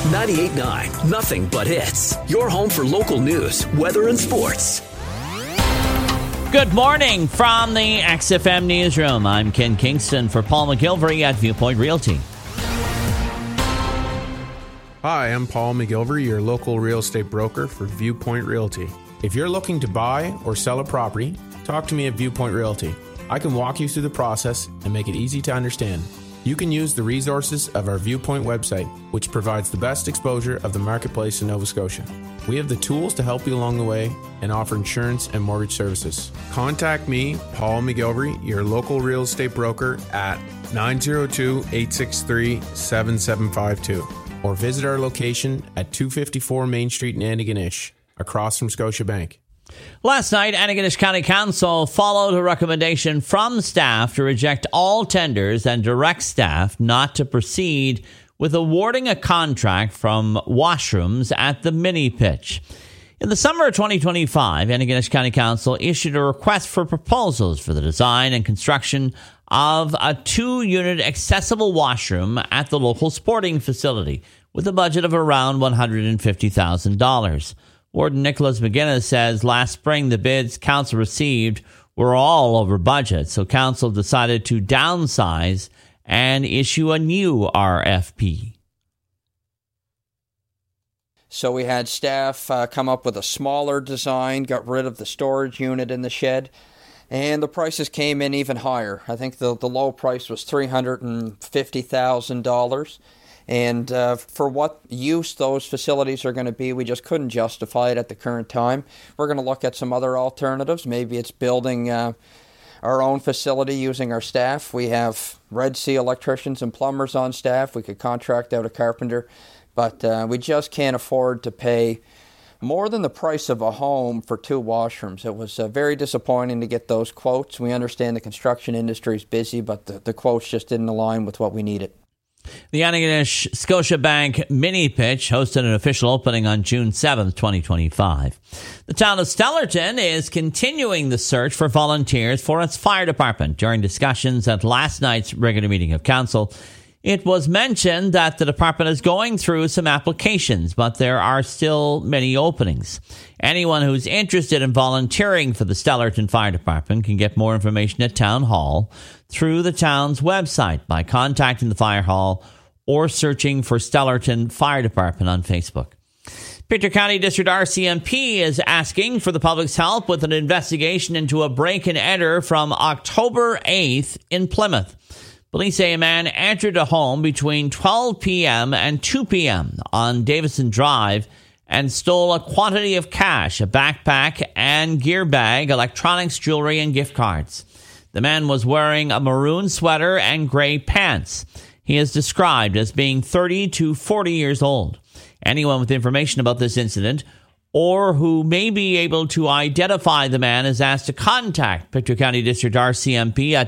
98.9, nothing but hits. Your home for local news, weather, and sports. Good morning from the XFM Newsroom. I'm Ken Kingston for Paul McGilvery at Viewpoint Realty. Hi, I'm Paul McGilvery, your local real estate broker for Viewpoint Realty. If you're looking to buy or sell a property, talk to me at Viewpoint Realty. I can walk you through the process and make it easy to understand. You can use the resources of our Viewpoint website, which provides the best exposure of the marketplace in Nova Scotia. We have the tools to help you along the way and offer insurance and mortgage services. Contact me, Paul McGilvery, your local real estate broker at 902-863-7752 or visit our location at 254 Main Street in Antigonish, across from Scotiabank. Last night, Antigonish County Council followed a recommendation from staff to reject all tenders and direct staff not to proceed with awarding a contract from washrooms at the mini pitch. In the summer of 2025, Antigonish County Council issued a request for proposals for the design and construction of a 2-unit accessible washroom at the local sporting facility with a budget of around $150,000. Warden Nicholas McGinnis says last spring the bids council received were all over budget, so council decided to downsize and issue a new RFP. So we had staff come up with a smaller design, got rid of the storage unit in the shed, and the prices came in even higher. I think the low price was $350,000. And for what use those facilities are going to be, we just couldn't justify it at the current time. We're going to look at some other alternatives. Maybe it's building our own facility using our staff. We have Red Sea electricians and plumbers on staff. We could contract out a carpenter. But we just can't afford to pay more than the price of a home for 2 washrooms. It was very disappointing to get those quotes. We understand the construction industry is busy, but the quotes just didn't align with what we needed. The Antigonish Scotiabank mini pitch hosted an official opening on June 7th, 2025. The town of Stellarton is continuing the search for volunteers for its fire department. During discussions at last night's regular meeting of council, it was mentioned that the department is going through some applications, but there are still many openings. Anyone who's interested in volunteering for the Stellarton Fire Department can get more information at Town Hall through the town's website by contacting the fire hall or searching for Stellarton Fire Department on Facebook. Pictou County District RCMP is asking for the public's help with an investigation into a break-and-enter from October 8th in Plymouth. Police say a man entered a home between 12 p.m. and 2 p.m. on Davison Drive and stole a quantity of cash, a backpack and gear bag, electronics, jewelry, and gift cards. The man was wearing a maroon sweater and gray pants. He is described as being 30 to 40 years old. Anyone with information about this incident or who may be able to identify the man is asked to contact Pictou County District RCMP at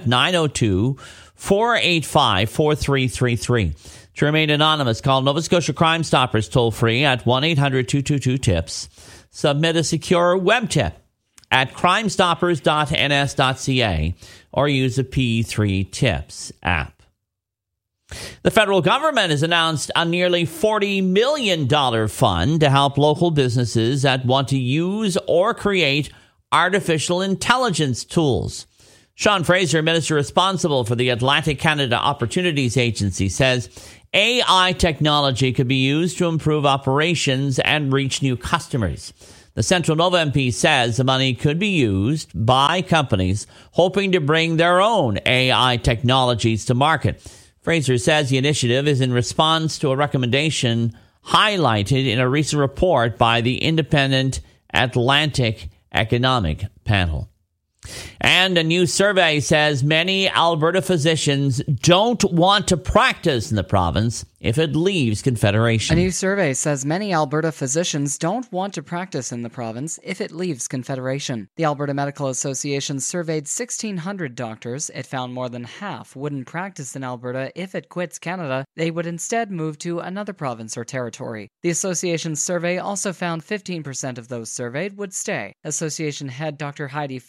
902-485-4333. To remain anonymous, call Nova Scotia Crime Stoppers toll-free at 1-800-222-TIPS. Submit a secure web tip at crimestoppers.ns.ca or use the P3 Tips app. The federal government has announced a nearly $40 million fund to help local businesses that want to use or create artificial intelligence tools. Sean Fraser, minister responsible for the Atlantic Canada Opportunities Agency, says AI technology could be used to improve operations and reach new customers. The Central Nova MP says the money could be used by companies hoping to bring their own AI technologies to market. Fraser says the initiative is in response to a recommendation highlighted in a recent report by the Independent Atlantic Economic Panel. And a new survey says many Alberta physicians don't want to practice in the province if it leaves Confederation. A new survey says many Alberta physicians don't want to practice in the province if it leaves Confederation. The Alberta Medical Association surveyed 1,600 doctors. It found more than half wouldn't practice in Alberta if it quits Canada. They would instead move to another province or territory. The association's survey also found 15% of those surveyed would stay. Association head Dr. Heidi Fell says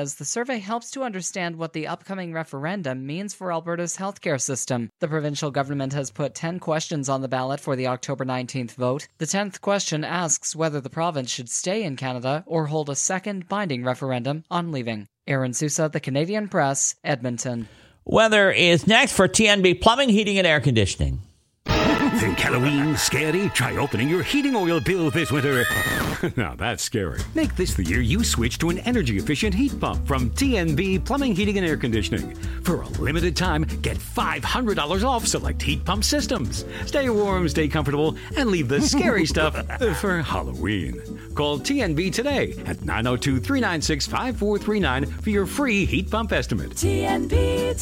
says the survey helps to understand what the upcoming referendum means for Alberta's healthcare system. The provincial government has put 10 questions on the ballot for the October 19th vote. The 10th question asks whether the province should stay in Canada or hold a second binding referendum on leaving. Aaron Sousa, The Canadian Press, Edmonton. Weather is next for TNB Plumbing, Heating, and Air Conditioning. Think Halloween scary? Try opening your heating oil bill this winter. Now that's scary. Make this the year you switch to an energy-efficient heat pump from TNB Plumbing, Heating, and Air Conditioning. For a limited time, get $500 off select heat pump systems. Stay warm, stay comfortable, and leave the scary stuff for Halloween. Call TNB today at 902-396-5439 for your free heat pump estimate. TNB.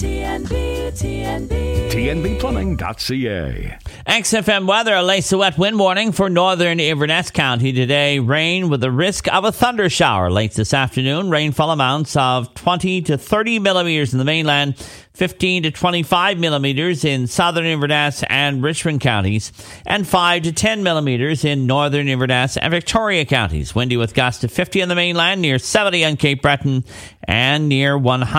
TNBplumbing.ca. XFM weather, a lace of wet wind warning for northern Inverness County today. Rain with the risk of a thunder shower late this afternoon. Rainfall amounts of 20 to 30 millimeters in the mainland, 15 to 25 millimeters in southern Inverness and Richmond counties, and 5 to 10 millimeters in northern Inverness and Victoria counties. Windy with gusts of 50 on the mainland, near 70 on Cape Breton, and near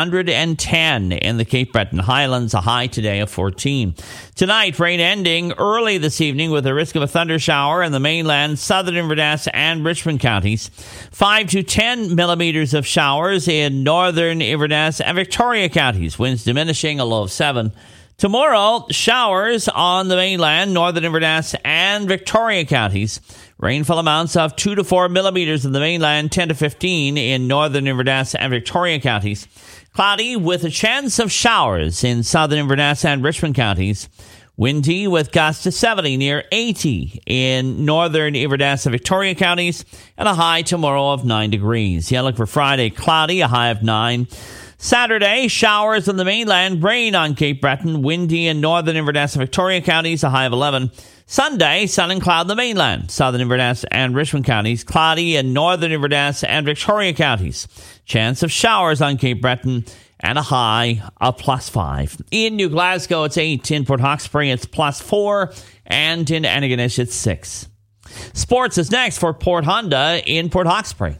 110 in the Cape Breton Highlands, a high today of 14. Tonight, rain ending early this evening with a risk of a thunder shower in the mainland, southern Inverness and Richmond counties. 5 to 10 millimeters of showers in northern Inverness and Victoria counties. Winds diminishing, a low of 7. Tomorrow, showers on the mainland, northern Inverness and Victoria counties. Rainfall amounts of 2 to 4 millimeters in the mainland, 10 to 15 in northern Inverness and Victoria counties. Cloudy with a chance of showers in southern Inverness and Richmond counties. Windy with gusts to 70, near 80 in northern Inverness and Victoria counties, and a high tomorrow of 9 degrees. Yeah, look for Friday, cloudy, a high of 9. Saturday, showers on the mainland, rain on Cape Breton, windy in northern Inverness and Victoria counties, a high of 11. Sunday, sun and cloud on the mainland, southern Inverness and Richmond counties, cloudy in northern Inverness and Victoria counties. Chance of showers on Cape Breton, and a high of +5. In New Glasgow, it's 8. In Port Hawkesbury, it's +4. And in Antigonish, it's 6. Sports is next for Port Honda in Port Hawkesbury.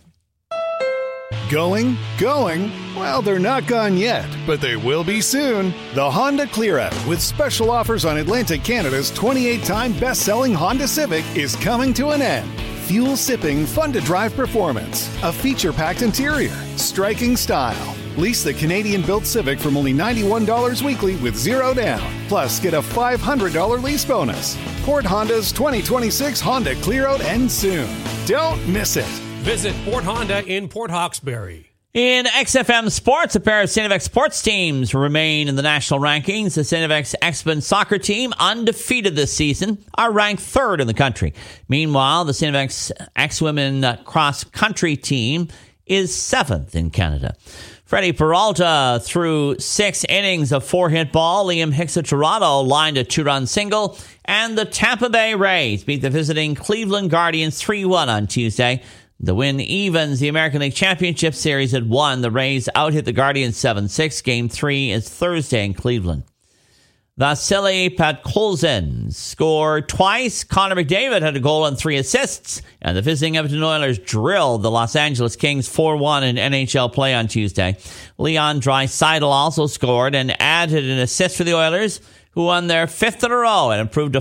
Going? Well, they're not gone yet, but they will be soon. The Honda Clear Out, with special offers on Atlantic Canada's 28-time best-selling Honda Civic, is coming to an end. Fuel-sipping, fun-to-drive performance, a feature-packed interior, striking style. Lease the Canadian-built Civic from only $91 weekly with zero down. Plus, get a $500 lease bonus. Port Honda's 2026 Honda Clear Out ends soon. Don't miss it. Visit Port Honda in Port Hawkesbury. In XFM Sports, a pair of Sinovex sports teams remain in the national rankings. The Sinovex X-Men soccer team, undefeated this season, are ranked 3rd in the country. Meanwhile, the Sinovex X-Women cross-country team is 7th in Canada. Freddie Peralta threw 6 innings of 4-hit ball. Liam Hicks of Toronto lined a 2-run single. And the Tampa Bay Rays beat the visiting Cleveland Guardians 3-1 on Tuesday. The win evens the American League Championship Series at 1. The Rays out-hit the Guardians 7-6. Game 3 is Thursday in Cleveland. Vasily Podkolzin scored twice. Connor McDavid had a goal and 3 assists. And the visiting Edmonton Oilers drilled the Los Angeles Kings 4-1 in NHL play on Tuesday. Leon Draisaitl also scored and added an assist for the Oilers, who won their 5th in a row and improved to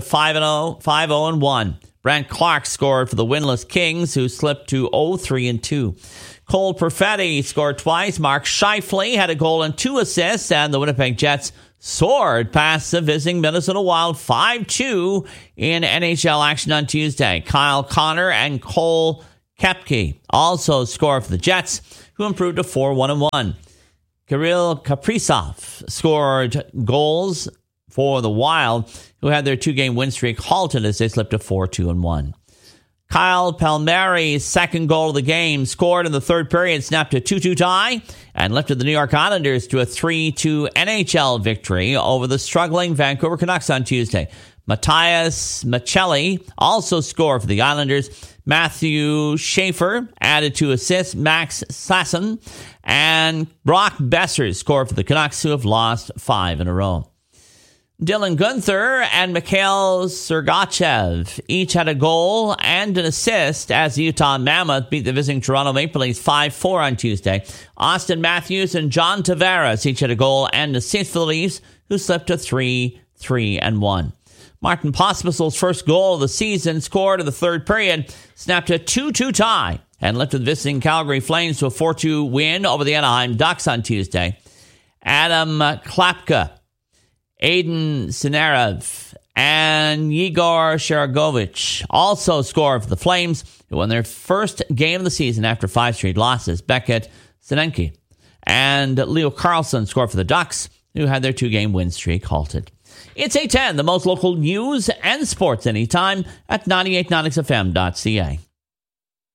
5-0-1. Brant Clark scored for the winless Kings, who slipped to 0-3-2. Cole Perfetti scored twice. Mark Scheifele had a goal and 2 assists, and the Winnipeg Jets soared past the visiting Minnesota Wild 5-2 in NHL action on Tuesday. Kyle Connor and Cole Koepke also scored for the Jets, who improved to 4-1-1. Kirill Kaprizov scored goals for the Wild, who had their 2-game win streak halted as they slipped to 4-2-1. Kyle Palmieri's second goal of the game, scored in the third period, snapped a 2-2 tie and lifted the New York Islanders to a 3-2 NHL victory over the struggling Vancouver Canucks on Tuesday. Matthias Maccelli also scored for the Islanders. Matthew Schaefer added 2 assists. Max Sasson and Brock Besser scored for the Canucks, who have lost 5 in a row. Dylan Guenther and Mikhail Sergachev each had a goal and an assist as the Utah Mammoth beat the visiting Toronto Maple Leafs 5-4 on Tuesday. Austin Matthews and John Tavares each had a goal and an assist for the Leafs, who slipped to 3-3-1. Martin Pospisil's first goal of the season, scored in the third period, snapped a 2-2 tie and lifted the visiting Calgary Flames to a 4-2 win over the Anaheim Ducks on Tuesday. Adam Klapka, Aiden Sinerev, and Yegor Sharagovich also scored for the Flames, who won their first game of the season after 5 straight losses. Beckett Sinenki and Leo Carlson scored for the Ducks, who had their 2-game win streak halted. It's 8:10, the most local news and sports anytime at 98.9xfm.ca.